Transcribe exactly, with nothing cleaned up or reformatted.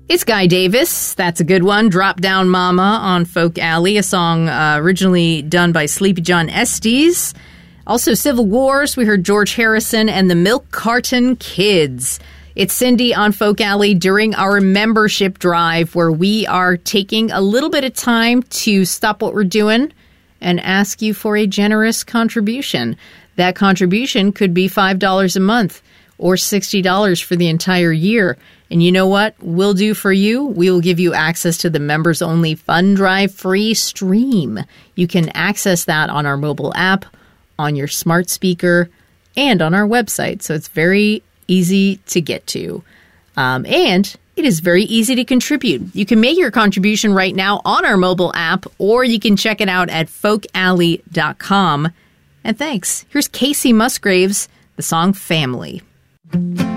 It's Guy Davis. That's a good one. Drop Down Mama on Folk Alley, a song uh, originally done by Sleepy John Estes. Also, Civil Wars. We heard George Harrison and the Milk Carton Kids. It's Cindy on Folk Alley during our membership drive, where we are taking a little bit of time to stop what we're doing and ask you for a generous contribution. That contribution could be five dollars a month or sixty dollars for the entire year. And you know what we'll do for you? We will give you access to the members-only Fun Drive free stream. You can access that on our mobile app, on your smart speaker, and on our website. So it's very easy to get to. Um, and it is very easy to contribute. You can make your contribution right now on our mobile app, or you can check it out at folk alley dot com. And thanks. Here's Casey Musgraves, the song Family.